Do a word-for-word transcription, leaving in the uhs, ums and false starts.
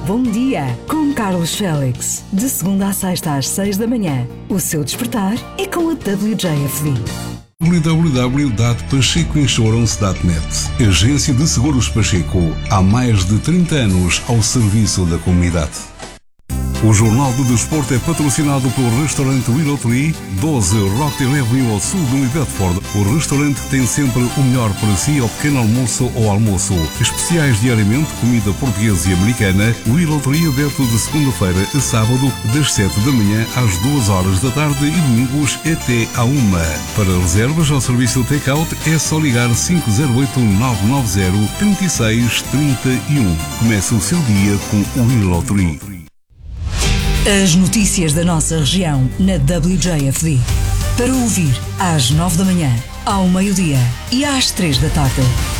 Bom dia, com Carlos Félix. De segunda a sexta às seis da manhã. O seu despertar é com a W J F D. w w w ponto pacheco insurance ponto net. Agência de Seguros Pacheco. Há mais de trinta anos ao serviço da comunidade. O Jornal do Desporto é patrocinado pelo restaurante Willow Tree, doze Rockdale Avenue ao sul de Bedford. O restaurante tem sempre o melhor para si ao pequeno almoço ou almoço. Especiais diariamente, comida portuguesa e americana. Willow Tree aberto de segunda-feira a sábado, das sete da manhã às duas horas da tarde e domingos até à uma. Para reservas ao serviço take-out é só ligar cinco zero oito, nove nove zero, três seis três um. Comece o seu dia com o Willow Tree. As notícias da nossa região na W J F D. Para ouvir às nove da manhã, ao meio-dia e às três da tarde.